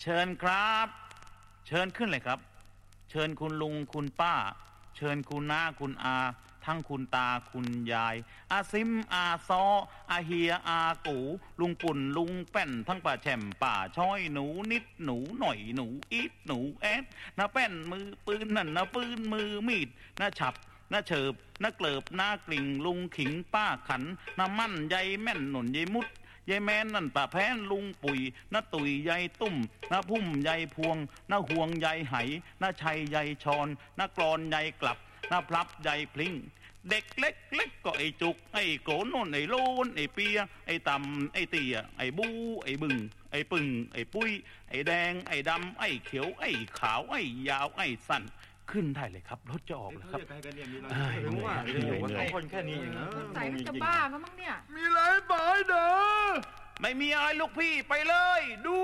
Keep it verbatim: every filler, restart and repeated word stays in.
ชิญครับเชิญขึ้นเลยครับเชิญคุณลุงคุณป้าเชิญคุณน้าคุณอาทั้งคุณตาคุณยายอาซิมอาซออาเฮียอากูลุงปุ่นลุงแป้นทั้งป่าแช่มป่าช้อยหนูนิดหนูหน่อยหนูอีดหนูแอดน้าแป้นมือปืนนั่นน้าปืนมือมีดน้าฉับน้าเฉิบน้าเกลิบน้ากลิ่งลุงขิงป้าขันน้ามั่นยายแม่นหนุนยายมุดยายแม่นนั่นป่าแพ้นลุงปุ๋ยน้าตุยยายตุ้มน้าพุ่มยายพวงน้าห่วงยายไหน้าชัยยายชอนน้ากรอนยายกลับน้าพลับยายพลิงเด็กเล็กเล็กก็ไอจุกไอโกนนไอโลนไอเปียไอตำไอเตียไอบูไอบึงไอปึงไอปุ้ยไอแดงไอดำไอเขียวไอขาวไอยาวไอสั้นขึ้นได้เลยครับรถจะออกแล้วครับถึงว่าอยู่กันสองคนแค่นี้เองนะใส่มันจะบ้ามั้งเนี่ยมีอะไรบ่ายเด้อไม่มีอะไรลูกพี่ไปเลยดู